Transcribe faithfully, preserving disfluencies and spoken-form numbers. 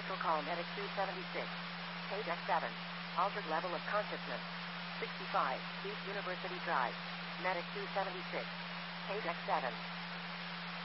Special call Medic two seventy-six. Page X seven. Altered level of consciousness. sixty-five, East University Drive. Medic two seventy-six. Page X seven.